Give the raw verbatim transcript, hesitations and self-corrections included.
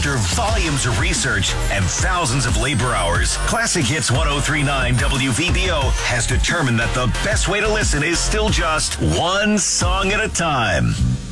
After volumes of research and thousands of labor hours, Classic Hits one oh three point nine W V B O has determined that the best way to listen is still just one song at a time.